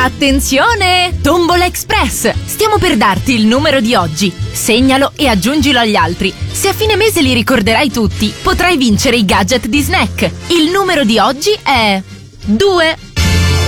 Attenzione! Tombola Express! Stiamo per darti il numero di oggi. Segnalo e aggiungilo agli altri. Se a fine mese li ricorderai tutti, potrai vincere i gadget di Snack. Il numero di oggi è 2.